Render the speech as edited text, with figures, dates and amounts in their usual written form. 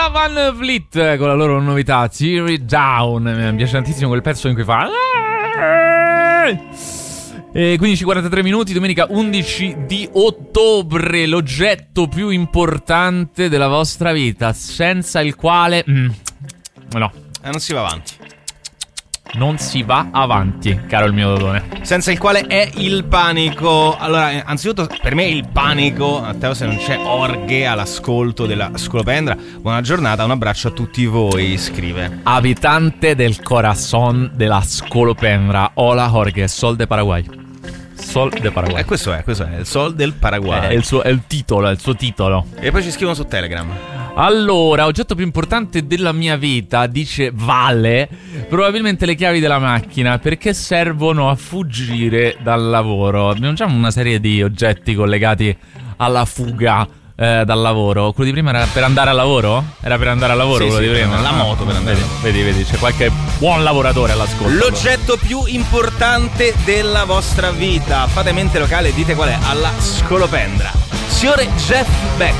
Van Vliet con la loro novità Tear It Down. Mi piace tantissimo quel pezzo in cui fa 15:43 minuti, domenica 11 di ottobre. L'oggetto più importante della vostra vita, senza il quale no, non si va avanti. Non si va avanti, caro il mio Dodone. Senza il quale è il panico. Allora, anzitutto, per me il panico, Matteo, se non c'è Orghe all'ascolto della Scolopendra. Buona giornata, un abbraccio a tutti voi, scrive abitante del corazón della Scolopendra. Hola Jorge, Sol de Paraguay. Sol de Paraguay. Questo è il Sol del Paraguay. È il suo titolo. E poi ci scrivono su Telegram. Allora, oggetto più importante della mia vita, dice Vale, probabilmente le chiavi della macchina, perché servono a fuggire dal lavoro. Abbiamo già una serie di oggetti collegati alla fuga dal lavoro. Quello di prima era per andare al lavoro? Era per andare al lavoro, sì, quello di prima? La moto per andare. Vedi, c'è qualche buon lavoratore all'ascolto. L'oggetto più importante della vostra vita. Fate mente locale e dite qual è alla Scolopendra. Signore Jeff Beck.